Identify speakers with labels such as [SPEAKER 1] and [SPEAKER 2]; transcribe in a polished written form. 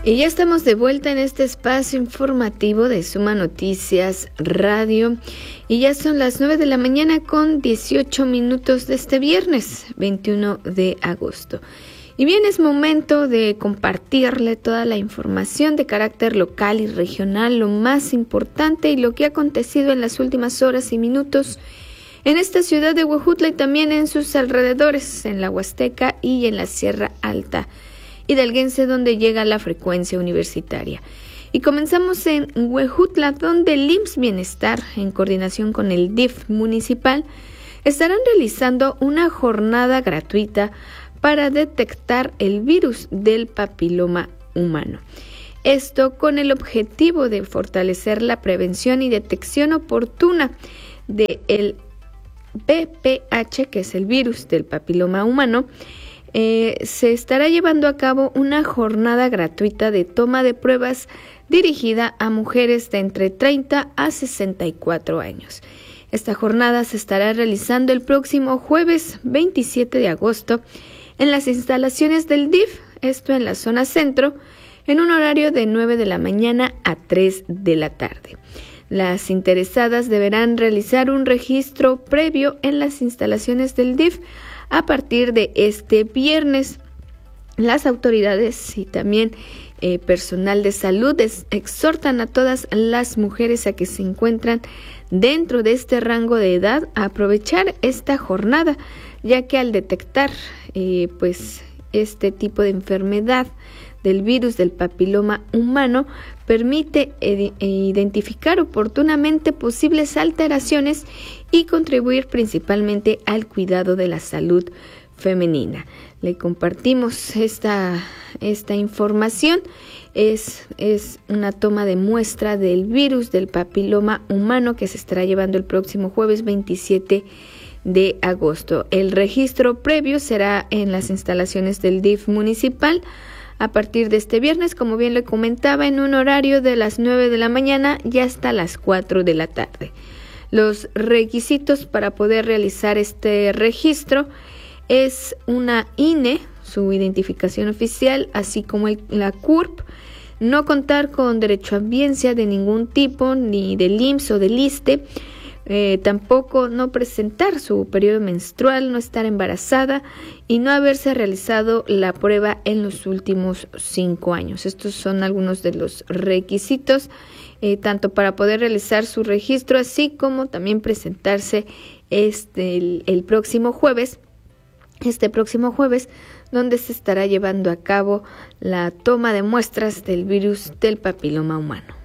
[SPEAKER 1] Y ya estamos de vuelta en este espacio informativo de Suma Noticias Radio. Y ya son las 9 de la mañana con 18 minutos de este viernes 21 de agosto. Y bien, es momento de compartirle toda la información de carácter local y regional, lo más importante y lo que ha acontecido en las últimas horas y minutos en esta ciudad de Huejutla y también en sus alrededores, en la Huasteca y en la Sierra Alta hidalguense, donde llega la frecuencia universitaria. Y comenzamos en Huejutla, donde el IMSS Bienestar, en coordinación con el DIF municipal, estarán realizando una jornada gratuita para detectar el virus del papiloma humano. Esto con el objetivo de fortalecer la prevención y detección oportuna del VPH, que es el virus del papiloma humano. Se estará llevando a cabo una jornada gratuita de toma de pruebas dirigida a mujeres de entre 30 a 64 años. Esta jornada se estará realizando el próximo jueves 27 de agosto en las instalaciones del DIF, esto en la zona centro, en un horario de 9 de la mañana a 3 de la tarde. Las interesadas deberán realizar un registro previo en las instalaciones del DIF a partir de este viernes. Las autoridades y también personal de salud exhortan a todas las mujeres a que se encuentran dentro de este rango de edad a aprovechar esta jornada, ya que al detectar este tipo de enfermedad del virus del papiloma humano permite identificar oportunamente posibles alteraciones y contribuir principalmente al cuidado de la salud femenina. Le compartimos esta información. Es una toma de muestra del virus del papiloma humano que se estará llevando el próximo jueves 27 de agosto. El registro previo será en las instalaciones del DIF municipal a partir de este viernes, como bien le comentaba, en un horario de las 9 de la mañana y hasta las 4 de la tarde. Los requisitos para poder realizar este registro es una INE, su identificación oficial, así como la CURP, no contar con derecho a audiencia de ningún tipo, ni del IMSS o del ISSSTE, tampoco no presentar su periodo menstrual, no estar embarazada y no haberse realizado la prueba en los últimos 5 años. Estos son algunos de los requisitos, tanto para poder realizar su registro, así como también presentarse el próximo jueves, donde se estará llevando a cabo la toma de muestras del virus del papiloma humano.